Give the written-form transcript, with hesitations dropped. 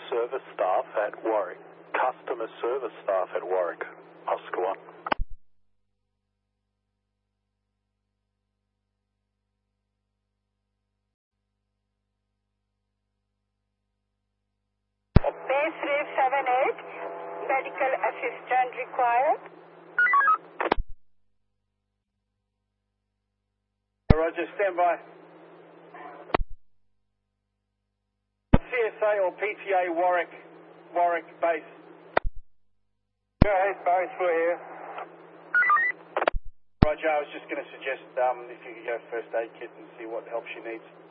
service staff at Warwick. Customer service staff at Warwick. Oscar 1. Base 378, medical assistant required. Roger, stand by. CSA or PTA Warwick base. Go ahead, Barry, we're here. Roger, I was just going to suggest if you could go first aid kit and see what help she needs.